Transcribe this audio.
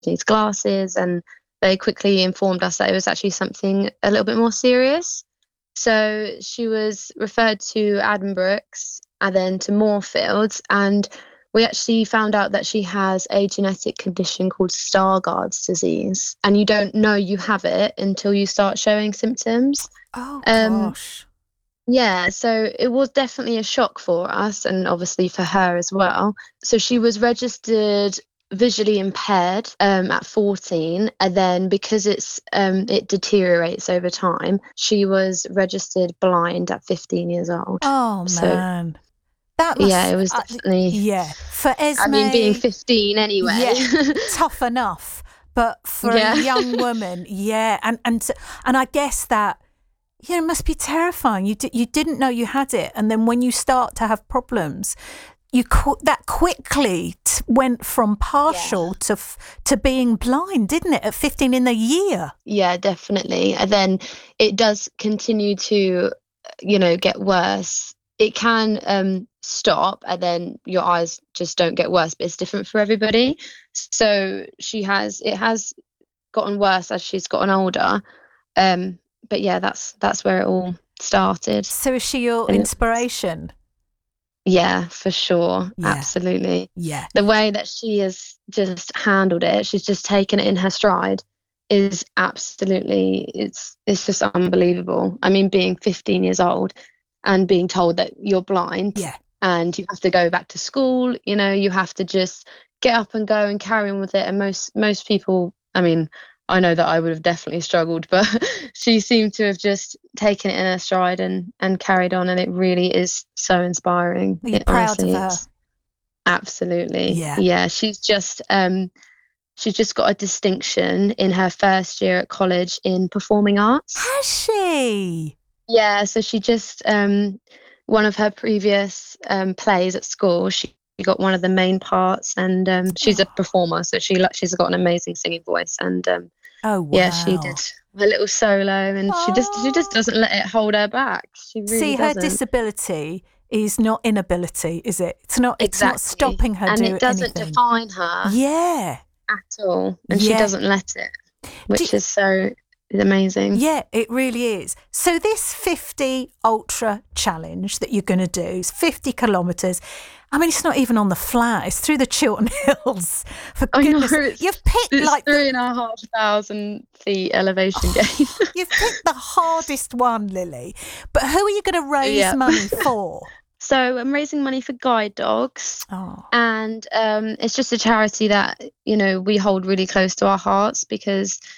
needs glasses, and they quickly informed us that it was actually something a little bit more serious. So she was referred to Addenbrooke's and then to Moorfields, and we actually found out that she has a genetic condition called Stargardt's disease, and you don't know you have it until you start showing symptoms. Oh, gosh. Yeah, so it was definitely a shock for us, and obviously for her as well. So she was registered visually impaired at 14, and then because it deteriorates over time, she was registered blind at 15 years old. Oh, So man. That yeah, must, it was definitely, yeah. For I mean, being Esme, 15 anyway. yeah, tough enough. But for a Yeah. young woman, yeah. And I guess that, it must be terrifying. You didn't know you had it. And then when you start to have problems, that quickly went from partial to being blind, didn't it? At 15 in a year. Yeah, definitely. And then it does continue to, get worse. It can stop, and then your eyes just don't get worse, but it's different for everybody. So it has gotten worse as she's gotten older. But yeah, that's where it all started. So is she your inspiration? Yeah, for sure. Yeah. Absolutely. Yeah. The way that she has just handled it, she's just taken it in her stride, is absolutely, it's just unbelievable. I mean, being 15 years old and being told that you're blind, Yeah. and you have to go back to school, you have to just get up and go and carry on with it. And most people, I mean, I know that I would have definitely struggled, but she seemed to have just taken it in her stride and carried on. And it really is so inspiring. Are you proud of her? Absolutely. Yeah. Yeah. She's just got a distinction in her first year at college in performing arts. Has she? Yeah. So she just, one of her previous plays at school, she got one of the main parts, and she's a performer, so she's got an amazing singing voice, and oh wow. Yeah, she did a little solo, and she just doesn't let it hold her back. She really doesn't. Her disability is not inability, is it? It's not. It's Exactly. not stopping her doing anything. And it doesn't define her. Yeah. At all, and she doesn't let it, which is so amazing. Yeah, it really is. So this 50 ultra challenge that you're going to do is 50 kilometres. I mean, it's not even on the flat. It's through the Chiltern Hills. For goodness, you've picked it's 3,500 feet elevation gain. You've picked the hardest one, Lily. But who are you going to raise money for? So I'm raising money for guide dogs, and it's just a charity that we hold really close to our hearts, because